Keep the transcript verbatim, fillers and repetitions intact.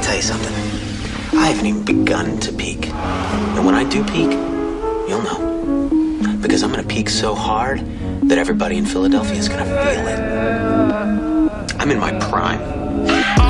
tell you something. I haven't even begun to peak. And when I do peak, you'll know. Because I'm gonna peak so hard that everybody in Philadelphia is gonna feel it. I'm in my prime.